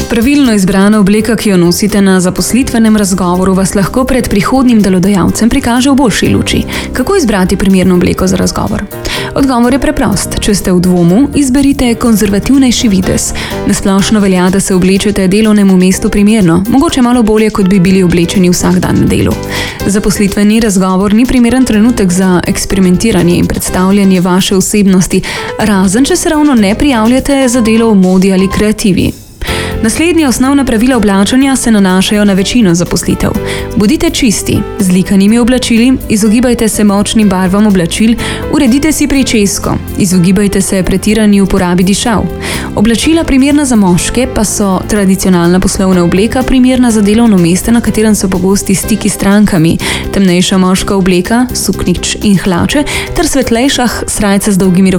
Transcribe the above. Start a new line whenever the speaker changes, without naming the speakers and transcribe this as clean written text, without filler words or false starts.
Pravilno izbrana obleka, ki jo nosite na zaposlitvenem razgovoru, vas lahko pred prihodnjim delodajalcem prikaže v boljši luči. Kako izbrati primerno obleko za razgovor? Odgovor je preprost. Če ste v dvomu, izberite konzervativnejši videz. Na splošno velja, da se oblečete delovnemu mestu primerno, mogoče malo bolje, kot bi bili oblečeni vsak dan na delu. Zaposlitveni razgovor ni primeren trenutek za eksperimentiranje in predstavljanje vaše osebnosti, razen če se ravno ne prijavljate za delo v modi ali kreativi. Naslednja osnovna pravila oblačenja se nanašajo na večino zaposlitev. Bodite čisti, z likanimi oblačili, izogibajte se močnim barvam oblačil, uredite si pričesko, izogibajte se pretirani uporabi dišav. Oblačila primerna za moške pa so tradicionalna poslovna obleka, primerna za delovno mesto, na katerem so pogosti stiki s strankami, temnejša moška obleka, suknjič in hlače, ter svetlejša srajca z dolgimi